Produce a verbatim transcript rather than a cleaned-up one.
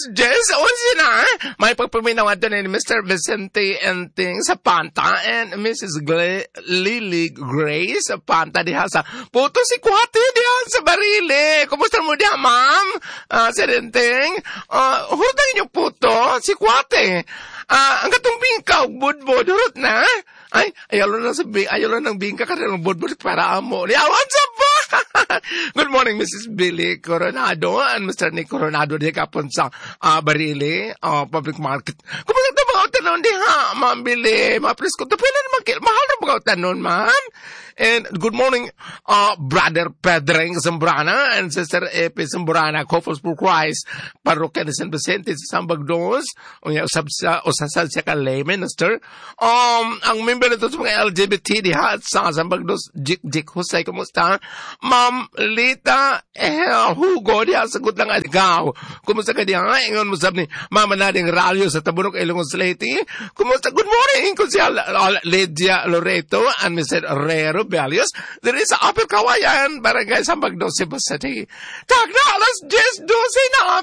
Jess, o sina, may pagpaminawan doon ni Mister Vicente Enting sa Panta and Missus Gle- Lily Grace sa Panta diha sa puto si Kwate diha sa Barili. Kumusta mo diha, ma'am? Uh, Sir Enting, uh, hurutang inyo puto, si Kwate. Ah, ang katong bingka, budbud, hurot na. Ay, ayaw lang sa bing, ayaw lang ng bingka kasi ng budbud para amo. Niya, what's up ba? Good morning, Missus Billy Coronado and Mister Nick Coronado di kapon sa uh, Barili, uh, Public Market. Kumusta na mga tanon di ha, ma'am Billy? Mapres ko, tapila naman, mahal na mga tanon, ma'am. And good morning, uh, Brother Pedreng Zambrana and Sister Epi Zambrana, Couples for Christ, Parokya ni San Vicente sa Sambagdos, o yung usap sa, usasal siya ka lay minister. Um, ang member nito sa mga L G B T diha sa Sambagdos, Jik Jik Husay, kumusta? Ma'am Lita eh, Hugo, diha sagot lang aligaw. Kumusta ka diha? Ingon mo sabi ni Mama Nading Ralio sa Tabunok, Ilongos Leyte. Kumusta? Good morning, kunsya Lydia Loreto and Mister Rero Bellius. There is a Upper Kawayan, Barangay Sambagdos, Cebu City. Tag na alas ten, twelve na